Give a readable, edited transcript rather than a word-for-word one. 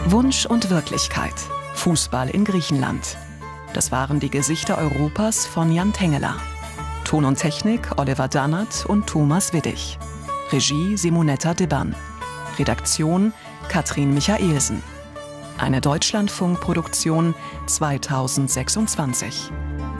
Wunsch und Wirklichkeit. Fußball in Griechenland. Das waren die Gesichter Europas von Jan Tengeler. Ton und Technik Oliver Dannert und Thomas Widdig. Regie Simonetta Dibbern. Redaktion Katrin Michaelsen. Eine Deutschlandfunk-Produktion 2026.